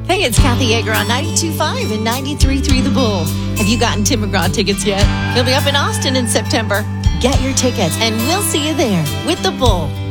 Hey, it's Kathy Yeager on 92.5 and 93.3 The Bull. Have you gotten Tim McGraw tickets yet? He'll be up in Austin in September. Get your tickets, and we'll see you there with The Bull.